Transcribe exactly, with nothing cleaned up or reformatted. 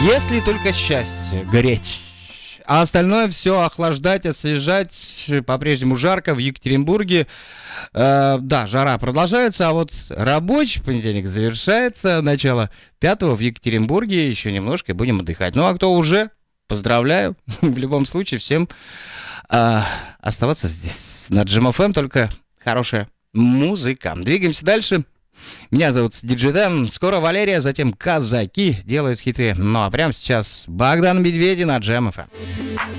Если только счастье, гореть. А остальное все охлаждать, освежать. По-прежнему жарко в Екатеринбурге. Э, да, жара продолжается, а вот рабочий понедельник завершается. Начало пятого в Екатеринбурге. Еще немножко и будем отдыхать. Ну а кто уже, поздравляю. В любом случае всем э, оставаться здесь. На Джем эф эм только хорошая музыка. Двигаемся дальше. Меня зовут Диджей Дэн. Скоро Валерия, затем Казаки делают хиты. Ну а прямо сейчас Богдан Медведев на Джем эф эм.